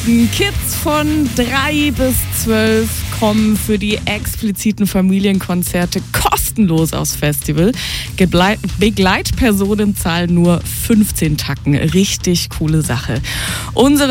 Kids von 3 bis 12 kommen für die expliziten Familienkonzerte kostenlos aufs Festival. Begleitpersonen zahlen nur 15 Tacken. Richtig coole Sache. Unsere